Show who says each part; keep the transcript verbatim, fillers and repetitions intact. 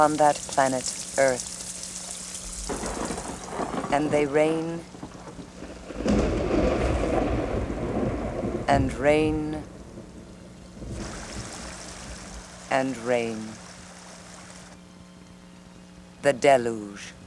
Speaker 1: on that planet Earth, and they reign and reign and reign. The deluge.